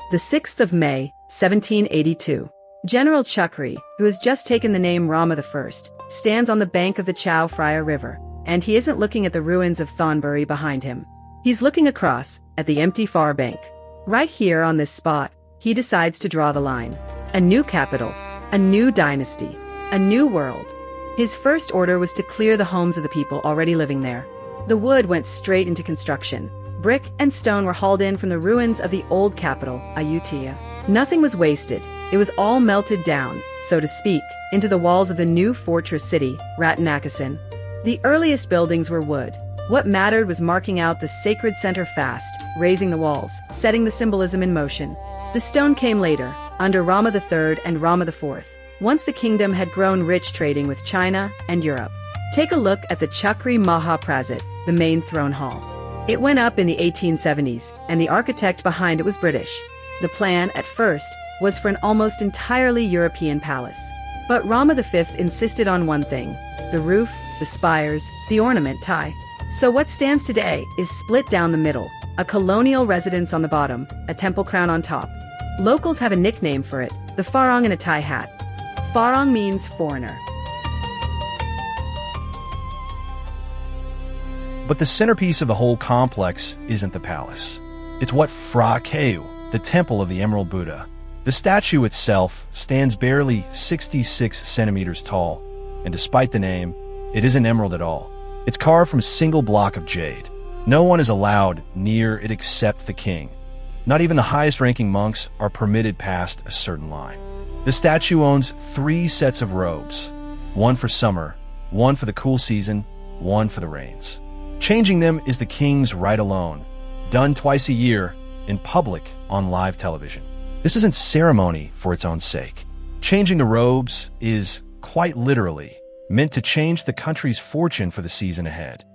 The 6th of May, 1782. General Chakri, who has just taken the name Rama I, stands on the bank of the Chao Phraya River, and he isn't looking at the ruins of Thonburi behind him. He's looking across, at the empty far bank. Right here on this spot, he decides to draw the line. A new capital, a new dynasty, a new world. His first order was to clear the homes of the people already living there. The wood went straight into construction. Brick and stone were hauled in from the ruins of the old capital, Ayutthaya. Nothing was wasted. It was all melted down, so to speak, into the walls of the new fortress city, Rattanakosin. The earliest buildings were wood. What mattered was marking out the sacred center fast, raising the walls, setting the symbolism in motion. The stone came later, under Rama III and Rama IV, once the kingdom had grown rich trading with China and Europe. Take a look at the Chakri Mahaprasat, the main throne hall. It went up in the 1870s, and the architect behind it was British. The plan, at first, was for an almost entirely European palace. But Rama V insisted on one thing: the roof, the spires, the ornament tie. So what stands today is split down the middle, a colonial residence on the bottom, a temple crown on top. Locals have a nickname for it, the Farang in a Thai hat. Farang means foreigner. But the centerpiece of the whole complex isn't the palace. It's what Phra Kaew, the temple of the Emerald Buddha. The statue itself stands barely 66 centimeters tall, and despite the name, it isn't emerald at all. It's carved from a single block of jade. No one is allowed near it except the king. Not even the highest-ranking monks are permitted past a certain line. The statue owns 3 sets of robes, one for summer, one for the cool season, one for the rains. Changing them is the king's right alone, done twice a year, in public on live television. This isn't ceremony for its own sake. Changing the robes is, quite literally, meant to change the country's fortune for the season ahead.